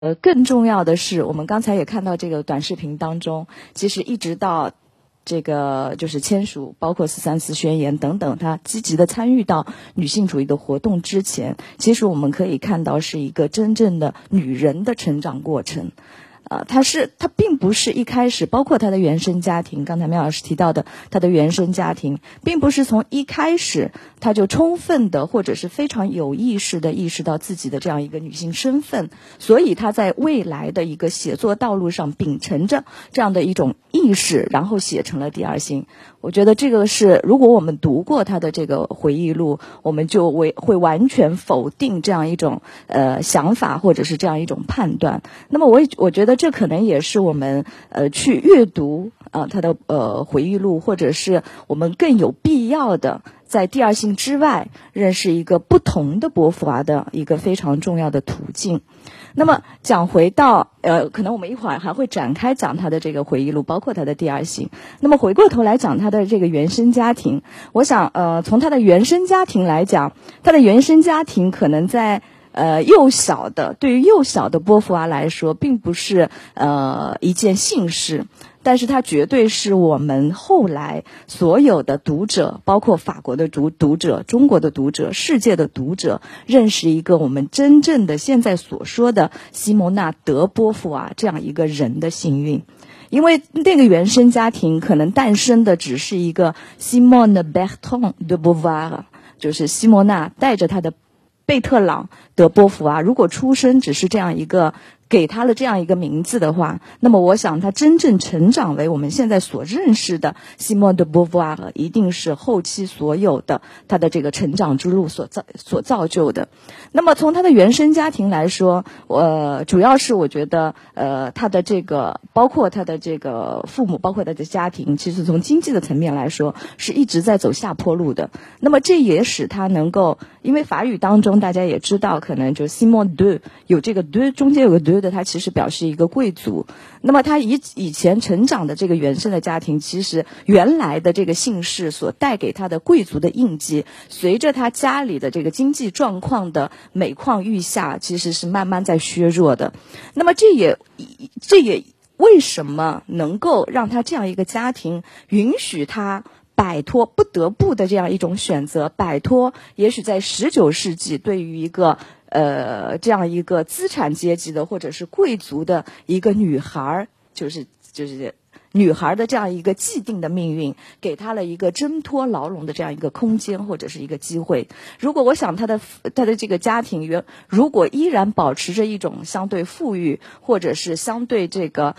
更重要的是，我们刚才也看到这个短视频当中，其实一直到这个就是签署包括434宣言等等，他积极的参与到女性主义的活动之前，其实我们可以看到是一个真正的女人的成长过程。她并不是一开始，包括她的原生家庭，刚才苗老师提到的她的原生家庭，并不是从一开始她就充分的或者是非常有意识的意识到自己的这样一个女性身份，所以她在未来的一个写作道路上秉承着这样的一种意识，然后写成了《第二性》。我觉得这个是，如果我们读过她的这个回忆录，我们就会完全否定这样一种想法或者是这样一种判断。那么我觉得这可能也是我们去阅读她的回忆录，或者是我们更有必要的在《第二性》之外认识一个不同的波伏娃的一个非常重要的途径。那么讲回到可能我们一会儿还会展开讲他的这个回忆录，包括他的《第二性》。那么回过头来讲他的这个原生家庭，我想从他的原生家庭来讲，他的原生家庭可能在对于幼小的波伏娃来说，并不是一件幸事。但是它绝对是我们后来所有的读者，包括法国的读者、中国的读者、世界的读者，认识一个我们真正的现在所说的西蒙娜·德·波伏娃这样一个人的幸运。因为那个原生家庭可能诞生的只是一个 Simone Bertrand de Beauvoir， 就是西蒙娜带着她的贝特朗·德·波伏娃，如果出生只是这样一个给他了这样一个名字的话，那么我想他真正成长为我们现在所认识的西蒙德·波伏娃一定是后期所有的他的这个成长之路所造就的。那么从他的原生家庭来说，主要是我觉得他的这个包括他的这个父母，包括他的家庭，其实从经济的层面来说是一直在走下坡路的。那么这也使他能够，因为法语当中大家也知道，可能就 Simon de 有这个 de 中间有个 de，它其实表示一个贵族。那么他以前成长的这个原生的家庭，其实原来的这个姓氏所带给他的贵族的印记，随着他家里的这个经济状况的每况愈下，其实是慢慢在削弱的。那么这也为什么能够让他这样一个家庭允许他摆脱不得不的这样一种选择，摆脱也许在19世纪对于一个这样一个资产阶级的或者是贵族的一个女孩，就是女孩的这样一个既定的命运，给她了一个挣脱牢笼的这样一个空间或者是一个机会。如果我想她的这个家庭如果依然保持着一种相对富裕，或者是相对这个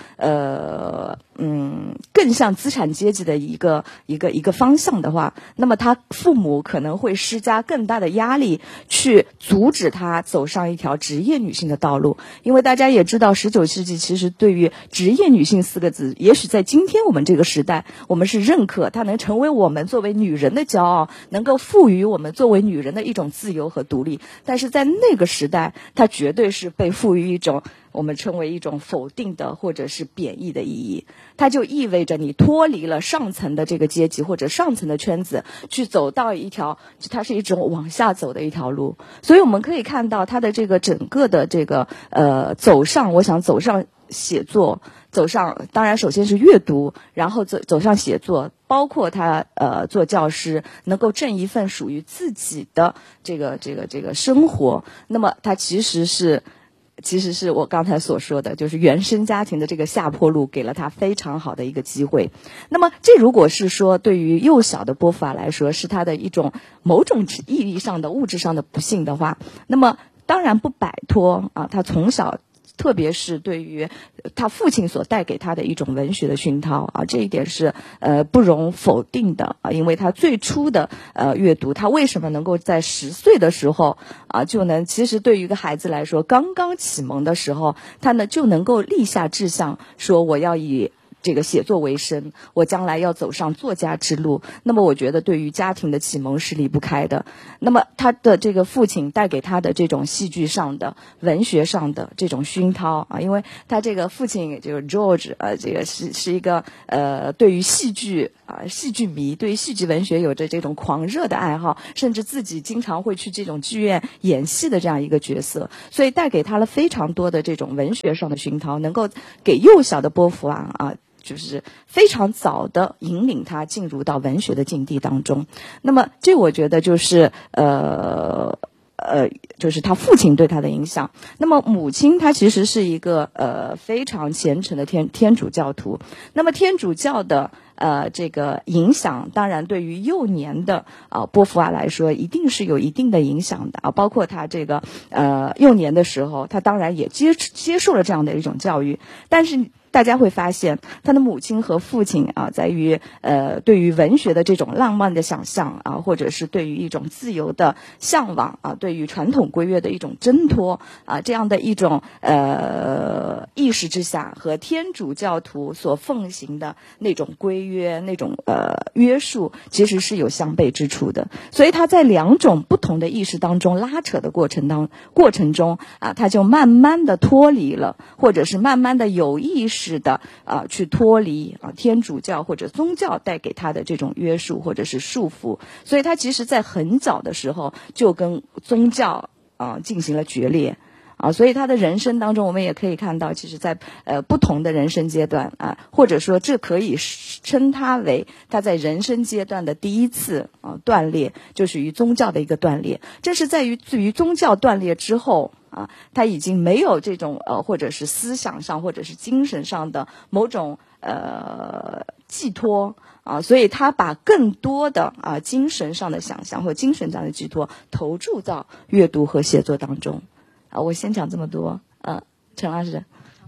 更像资产阶级的一个方向的话，那么他父母可能会施加更大的压力去阻止他走上一条职业女性的道路。因为大家也知道19世纪其实对于职业女性4个字，也许在今天我们这个时代，我们是认可它能成为我们作为女人的骄傲，能够赋予我们作为女人的一种自由和独立。但是在那个时代，它绝对是被赋予一种我们称为一种否定的或者是贬义的意义。它就意味着你脱离了上层的这个阶级或者上层的圈子，去走到一条它是一种往下走的一条路。所以我们可以看到它的这个整个的这个走上写作，当然首先是阅读，然后走上写作，包括他做教师，能够挣一份属于自己的这个生活。那么他其实是我刚才所说的，就是原生家庭的这个下坡路给了他非常好的一个机会。那么这如果是说对于幼小的波伏娃来说是他的一种某种意义上的物质上的不幸的话，那么当然不摆脱他从小特别是对于他父亲所带给他的一种文学的熏陶这一点是不容否定的因为他最初的阅读，他为什么能够在10岁的时候就能，其实对于一个孩子来说，刚刚启蒙的时候，他呢就能够立下志向，说我要以这个写作为生，我将来要走上作家之路。那么我觉得对于家庭的启蒙是离不开的。那么他的这个父亲带给他的这种戏剧上的文学上的这种熏陶因为他这个父亲就是 George 这个是一个对于戏剧戏剧迷，对于戏剧文学有着这种狂热的爱好，甚至自己经常会去这种剧院演戏的这样一个角色，所以带给他了非常多的这种文学上的熏陶，能够给幼小的波伏娃就是非常早的引领他进入到文学的境地当中。那么这我觉得就是就是他父亲对他的影响。那么母亲她其实是一个非常虔诚的天主教徒。那么天主教的这个影响，当然对于幼年的波伏娃来说，一定是有一定的影响的包括他这个幼年的时候，他当然也接受了这样的一种教育，但是大家会发现，他的母亲和父亲在于对于文学的这种浪漫的想象或者是对于一种自由的向往对于传统规约的一种挣脱这样的一种意识之下，和天主教徒所奉行的那种规约、那种约束，其实是有相悖之处的。所以他在两种不同的意识当中拉扯的过程中他就慢慢的脱离了，或者是慢慢的有意识的去脱离天主教或者宗教带给他的这种约束或者是束缚，所以他其实在很早的时候就跟宗教进行了决裂所以他的人生当中，我们也可以看到，其实在不同的人生阶段或者说这可以称他为他在人生阶段的第一次断裂，就是与宗教的一个断裂。这是在于宗教断裂之后他已经没有这种或者是思想上或者是精神上的某种寄托所以他把更多的精神上的想象或精神上的寄托投注到阅读和写作当中我先讲这么多陈老师。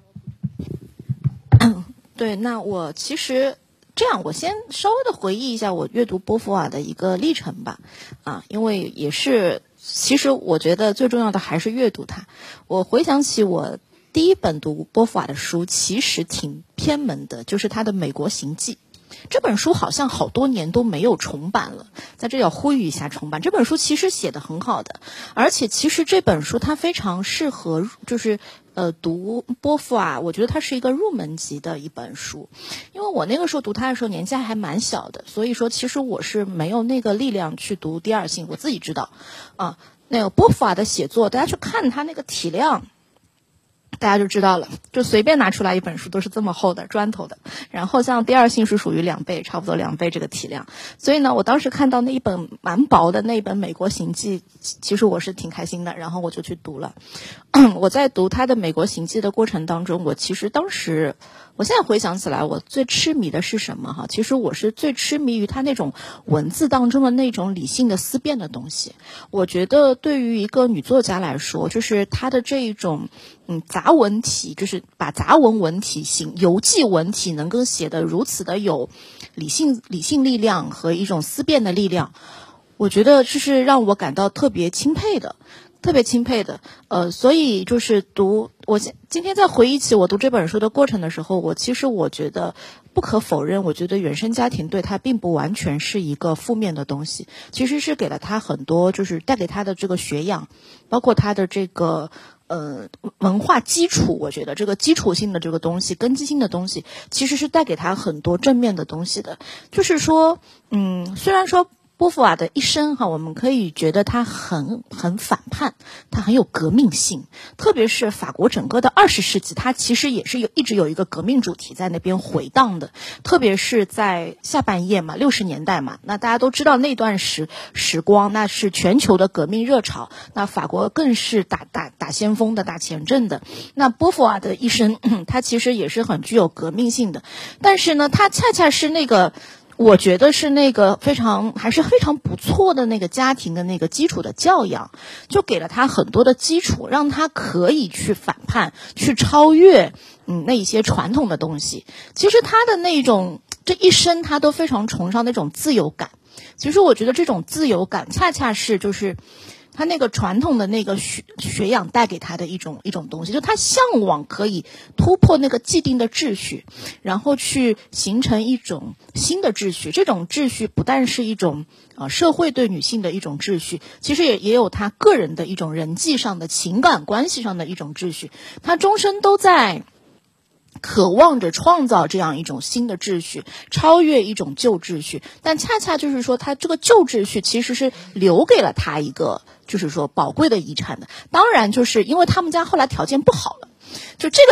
对，那我其实这样，我先稍微的回忆一下我阅读波伏娃的一个历程吧因为也是其实我觉得最重要的还是阅读它。我回想起我第一本读波伏娃的书其实挺偏门的，就是他的《美国行记》。这本书好像好多年都没有重版了，在这要呼吁一下重版。这本书其实写得很好的，而且其实这本书它非常适合就是读波伏娃，我觉得它是一个入门级的一本书。因为我那个时候读它的时候年纪还蛮小的，所以说其实我是没有那个力量去读第二性。我自己知道那个波伏娃的写作，大家去看它那个体量大家就知道了，就随便拿出来一本书都是这么厚的砖头的，然后像第二性是属于2倍，差不多2倍这个体量。所以呢，我当时看到那一本蛮薄的那一本《美国行记》，其实我是挺开心的，然后我就去读了。我在读他的《美国行记》的过程当中，我其实当时我现在回想起来，我最痴迷的是什么其实我是最痴迷于他那种文字当中的那种理性的思辨的东西。我觉得对于一个女作家来说，就是她的这一种杂文体，就是把杂文文体游记文体能够写得如此的有理性力量和一种思辨的力量，我觉得这是让我感到特别钦佩的。所以就是我今天在回忆起我读这本书的过程的时候，我觉得不可否认，我觉得原生家庭对他并不完全是一个负面的东西，其实是给了他很多，就是带给他的这个学养，包括他的这个文化基础，我觉得这个基础性的这个东西，根基性的东西，其实是带给他很多正面的东西的。就是说虽然说波伏娃的一生我们可以觉得他很反叛，他很有革命性，特别是法国整个的20世纪，他其实也是一直有一个革命主题在那边回荡的，特别是在下半叶嘛，60年代嘛，那大家都知道那段时光，那是全球的革命热潮，那法国更是打先锋的，打前阵的。那波伏娃的一生他其实也是很具有革命性的，但是呢，他恰恰是那个我觉得是那个还是非常不错的那个家庭的那个基础的教养，就给了他很多的基础，让他可以去反叛，去超越那一些传统的东西。其实他的那种这一生他都非常崇尚那种自由感。其实我觉得这种自由感恰恰是就是他那个传统的那个学养带给他的一种东西，就他向往可以突破那个既定的秩序，然后去形成一种新的秩序。这种秩序不但是一种社会对女性的一种秩序，其实也有他个人的一种人际上的情感关系上的一种秩序。他终身都在渴望着创造这样一种新的秩序，超越一种旧秩序。但恰恰就是说，他这个旧秩序其实是留给了他一个就是说宝贵的遗产的。当然，就是因为他们家后来条件不好了，就这个